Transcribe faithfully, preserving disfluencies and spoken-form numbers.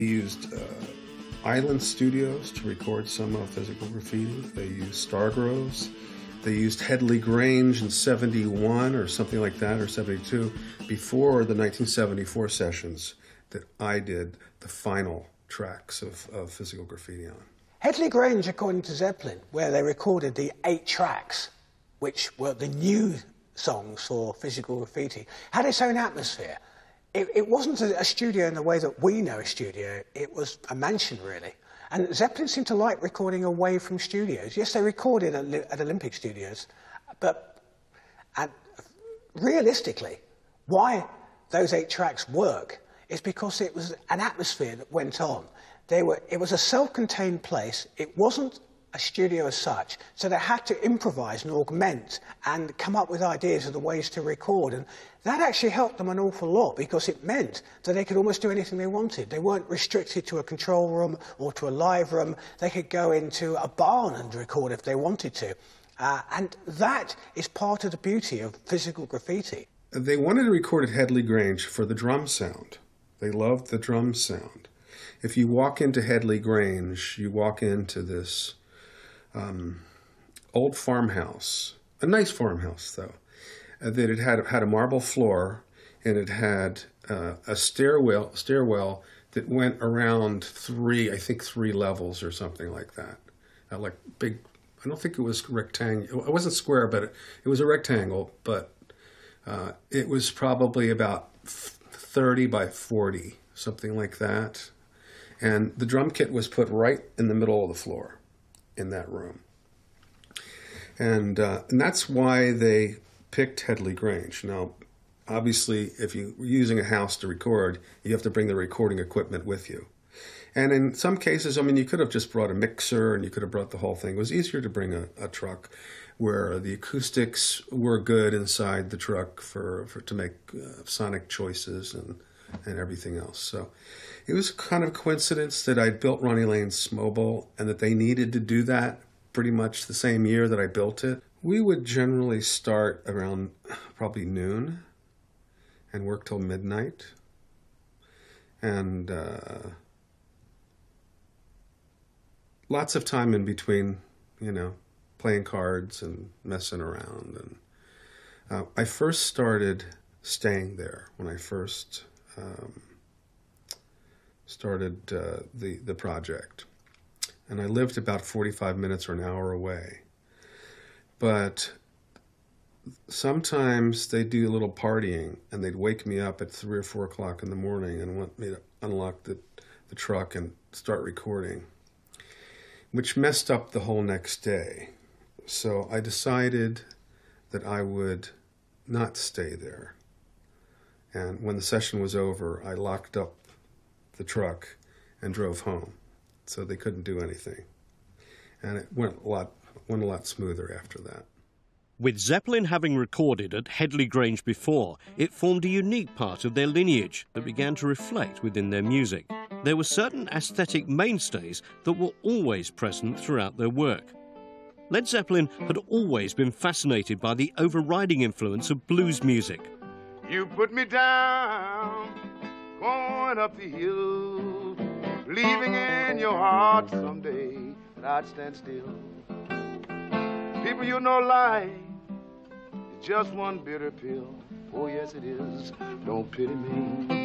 He used uh, Island Studios to record some of Physical Graffiti. They used Stargroves. They used Headley Grange in seventy-one or something like that, or seventy-two, before the nineteen seventy-four sessions that I did the final tracks of, of Physical Graffiti on. Headley Grange, according to Zeppelin, where they recorded the eight tracks, which were the new songs for Physical Graffiti, had its own atmosphere. It, it wasn't a, a studio in the way that we know a studio. It was a mansion, really. And Zeppelin seemed to like recording away from studios. Yes, they recorded at, at Olympic Studios, but and realistically, why those eight tracks work is because it was an atmosphere that went on. They were, it was a self-contained place. It wasn't a studio as such, so they had to improvise and augment and come up with ideas of the ways to record, and that actually helped them an awful lot because it meant that they could almost do anything they wanted. They weren't restricted to a control room or to a live room. They could go into a barn and record if they wanted to, uh, and that is part of the beauty of Physical Graffiti. They wanted to record at Headley Grange for the drum sound. They loved the drum sound. If you walk into Headley Grange, you walk into this Um, old farmhouse, a nice farmhouse though, uh, that it had had a marble floor, and it had uh, a stairwell stairwell that went around three, I think three levels or something like that. Uh, like big, I don't think it was rectangle. It wasn't square, but it, it was a rectangle. But uh, it was probably about thirty by forty, something like that. And the drum kit was put right in the middle of the floor in that room. And, uh, and that's why they picked Headley Grange. Now, obviously, if you're using a house to record, you have to bring the recording equipment with you. And in some cases, I mean, you could have just brought a mixer and you could have brought the whole thing. It was easier to bring a, a truck where the acoustics were good inside the truck for, for to make uh, sonic choices and, and everything else. So it was kind of a coincidence that I'd built Ronnie Lane's Mobile and that they needed to do that pretty much the same year that I built it. We would generally start around probably noon and work till midnight. And uh, lots of time in between, you know, playing cards and messing around. And uh, I first started staying there when I first um, started uh, the, the project. And I lived about forty-five minutes or an hour away. But sometimes they'd do a little partying and they'd wake me up at three or four o'clock in the morning and want me to unlock the, the truck and start recording, which messed up the whole next day. So I decided that I would not stay there. And when the session was over, I locked up the truck and drove home, so they couldn't do anything. And it went a lot, went a lot smoother after that. With Zeppelin having recorded at Headley Grange before, it formed a unique part of their lineage that began to reflect within their music. There were certain aesthetic mainstays that were always present throughout their work. Led Zeppelin had always been fascinated by the overriding influence of blues music. You put me down, going up the hill, believing in your heart someday that I'd stand still. People, you know life is just one bitter pill. Oh yes it is, don't pity me.